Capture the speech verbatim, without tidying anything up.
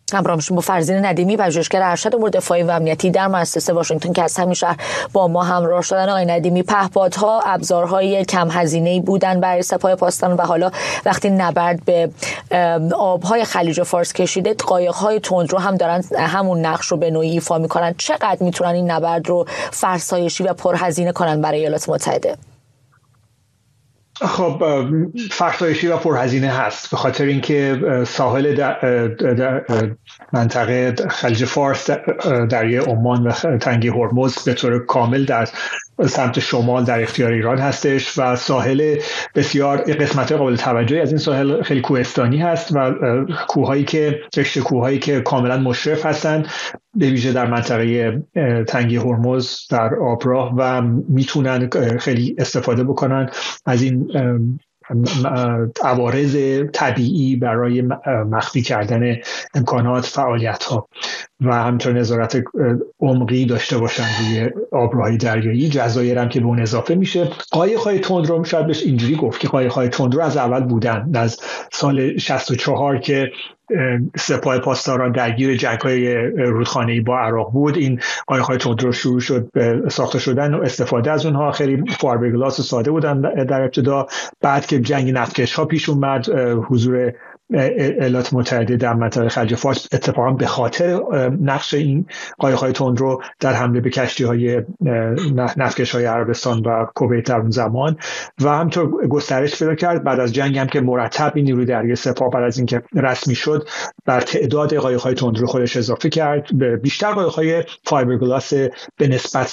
همراه میشیم با فرزین ندیمی، پژوهشگر ارشد امور دفاعی و امنیتی در مؤسسه واشنگتن که از همین شهر با ما همراه شدن. آقای ندیمی، پهپادها ابزارهای کم هزینه‌ای بودن برای سپاه پاسداران و حالا وقتی نبرد به آبهای خلیج فارس کشیده، قایق‌های تندرو هم دارن همون نقش رو به نوعی ایفا می‌کنن. چقدر میتونن این نبرد رو فرسایشی و پرهزینه کنن برای ایالات متحده؟ خب فرسایشی و پرهزینه هست، به خاطر اینکه ساحل در, در منطقه خلیج فارس، دریای عمان و تنگه هرمز به طور کامل در سمت شمال در اختیار ایران هستش و ساحل بسیار قسمت قابل توجهی از این ساحل خیلی کوهستانی هست و کوههایی که رشته کوههایی که کاملا مشرف هستند، به ویژه در منطقه تنگه هرمز در آبراه و میتونن خیلی استفاده بکنن از این عوارض طبیعی برای مخفی کردن امکانات فعالیت ها و همینطور نظارت عمقی داشته باشن روی آبراهای دریایی. جزایر هم که به اون اضافه میشه. قایق‌های تندرو شاید بهش اینجوری گفت که قایق‌های تندرو از اول بودن، از سال شصت و چهار که سپاه پاسداران درگیر جنگ‌های رودخانه‌ای با عراق بود، این قایق‌های تندرو شروع شد به ساخته شدن و استفاده از اونها. خیلی فایبرگلاس ساده بودن در ابتدا، بعد که جنگ نفتکش‌ها پیش اومد، حضور ایالات متحده در منطقه خلیج فارس اتفاقا به خاطر نقش این قایق‌های تندرو در حمله به کشتی‌های نفتکش‌های عربستان و کویت در اون زمان و همینطور گسترش پیدا کرد. بعد از جنگ هم که مرتب این نیروی دریایی سپاه بعد از اینکه رسمی شد بر تعداد قایق‌های تندرو خودش اضافه کرد، به بیشتر قایق‌های فایبرگلاس به نسبت